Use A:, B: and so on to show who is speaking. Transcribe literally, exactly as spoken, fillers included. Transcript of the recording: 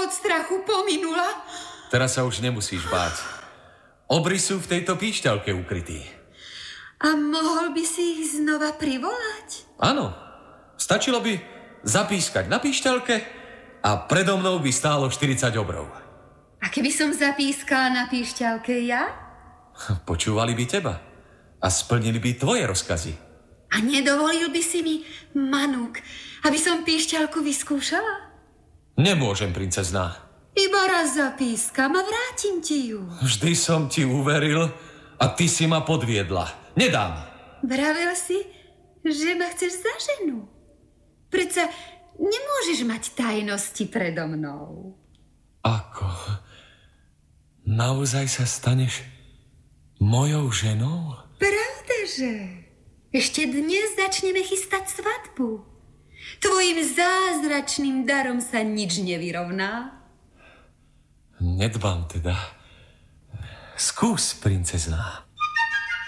A: od strachu pominula.
B: Teraz sa už nemusíš báť. Obry sú v tejto píšťalke ukrytí.
A: A mohol by si ich znova privolať?
B: Áno. Stačilo by zapískať na píšťalke a predo mnou by stálo štyridsať obrov.
A: A keby som zapískala na píšťalke ja?
B: Počúvali by teba a splnili by tvoje rozkazy.
A: A nedovolil by si mi, Manúk, aby som píšťalku vyskúšala?
B: Nemôžem, princezná.
A: Iba raz zapískam a vrátim ti ju.
B: Vždy som ti uveril a ty si ma podviedla. Nedám.
A: Vravel si, že ma chceš za ženu. Predsa nemôžeš mať tajnosti predo mnou.
B: Ako? Naozaj sa staneš mojou ženou?
A: Pravdaže. Ešte dnes začneme chystať svadbu. Tvojim zázračným darom sa nič nevyrovná.
B: Nedbám teda. Skús, princezná.